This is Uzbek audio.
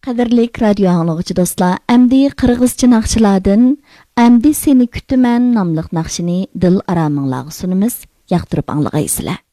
Qadirlik radio anglagıcı dostlar, əmdi qırğızca naqşılardan "Əmdi seni kütümen" namlıq naqşını dil aramınlağı sunumuz. Yaqtırıp anlag'aysizlar.